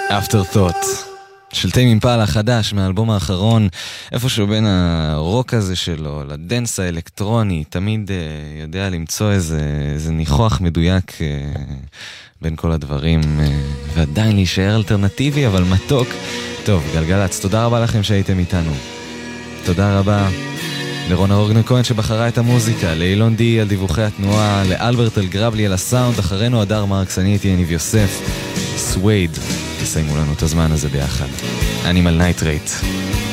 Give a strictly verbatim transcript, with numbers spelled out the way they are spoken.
Afterthought של טיימ אימפלה החדש מהאלבום האחרון, איפשהו בין הרוק הזה שלו לדנס האלקטרוני, תמיד uh, יודע למצוא איזה, איזה ניחוח מדויק uh, בין כל הדברים, uh, ועדיין להישאר אלטרנטיבי אבל מתוק. טוב, גלגלץ, תודה רבה לכם שהייתם איתנו. תודה רבה לרונה אורגנר כהן שבחרה את המוזיקה, לאילון די על דיווחי התנועה, לאלברט אלגרבלי על הסאונד, אחרינו הדר מרקס, אני הייתי יניב יוסף. סווייד, תסיימו לנו את הזמן הזה ביחד. אנימל נייטרייט.